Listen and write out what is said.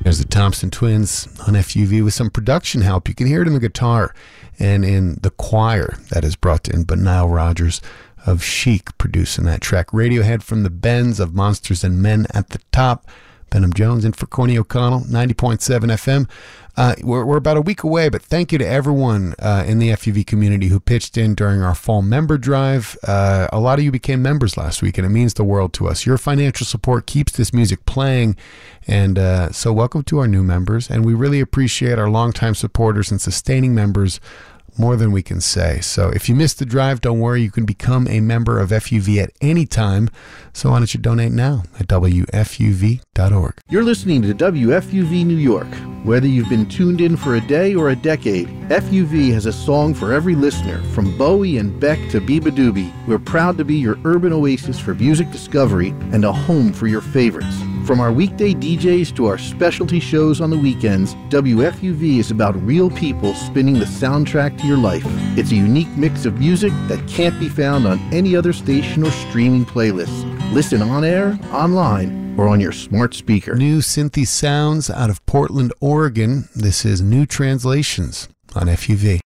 There's the Thompson Twins on FUV with some production help. You can hear it in the guitar and in the choir that is brought in, but Nile Rodgers of Chic producing that track. Radiohead from the Bends of Monsters and Men at the top. Benham Jones in for Corny O'Connell, 90.7 FM. We're about a week away, but thank you to everyone in the FUV community who pitched in during our fall member drive. A lot of you became members last week, and it means the world to us. Your financial support keeps this music playing, and so welcome to our new members, and we really appreciate our longtime supporters and sustaining members more than we can say. So if you missed the drive, don't worry. You can become a member of FUV at any time. So why don't you donate now at WFUV.org. You're listening to WFUV New York. Whether you've been tuned in for a day or a decade, FUV has a song for every listener. From Bowie and Beck to Biba Doobie, we're proud to be your urban oasis for music discovery and a home for your favorites. From our weekday DJs to our specialty shows on the weekends, WFUV is about real people spinning the soundtrack to your life. It's a unique mix of music that can't be found on any other station or streaming playlist. Listen on air, online, or on your smart speaker. New synthy sounds out of Portland, Oregon. This is New Translations on FUV.